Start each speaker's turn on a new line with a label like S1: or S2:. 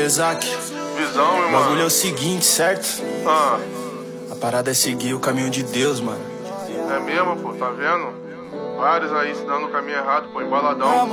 S1: Isaac.
S2: Visão, meu
S1: O
S2: mano.
S1: bagulho é o seguinte, certo? A parada é seguir o caminho de Deus, mano.
S2: É mesmo, pô, tá vendo? Vários aí se dando o caminho errado, pô, embaladão.